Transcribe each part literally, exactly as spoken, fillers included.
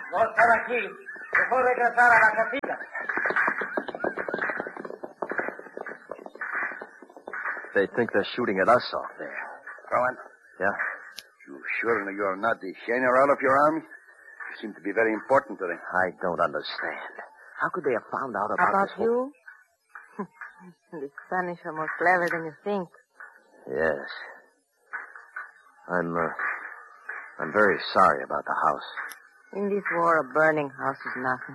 No estar aquí. Dejó regresar a la casita. They think they're shooting at us off there. Rowan? Yeah? You sure you're not the general of your army? You seem to be very important to them. I don't understand. How could they have found out about, About this whole... you? The Spanish are more clever than you think. Yes. I'm, uh, I'm very sorry about the house. In this war, a burning house is nothing.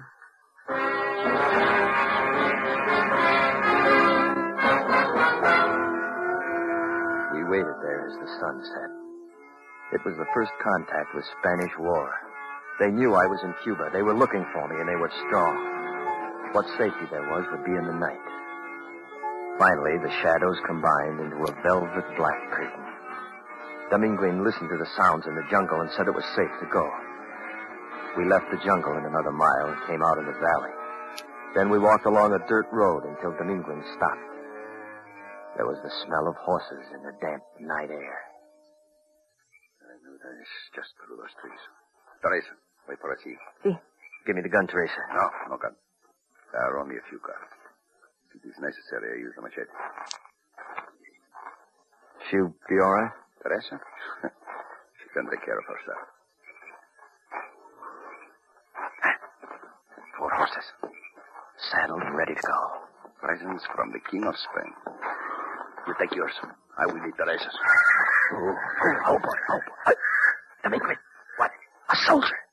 We waited there as the sun set. It was the first contact with Spanish war. They knew I was in Cuba. They were looking for me, and they were strong. What safety there was would be in the night. Finally, the shadows combined into a velvet black curtain. Dominguez listened to the sounds in the jungle and said it was safe to go. We left the jungle in another mile and came out in the valley. Then we walked along a dirt road until Dominguez stopped. There was the smell of horses in the damp night air. I knew that is just through those trees. Teresa, wait for a chief. Si. Give me the gun, Teresa. No, no gun. There are only a few guns. If it is necessary, I use the machete. She'll be all right? Teresa? She can take care of herself. Four horses. Saddled and ready to go. Presents from the King of Spain. You take yours. I will lead Teresa's. Oh, oh, oh boy, oh boy. Dominguez, what? A soldier.